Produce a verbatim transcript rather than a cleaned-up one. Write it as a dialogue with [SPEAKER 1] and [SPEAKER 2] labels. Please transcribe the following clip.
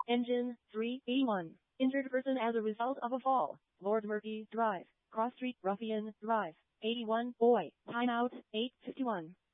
[SPEAKER 1] Engine three eighty-one. Injured person as a result of a fall. Lord Murphy Drive. Cross Street, Ruffian Drive. eighty-one, boy. Timeout, eight fifty-one.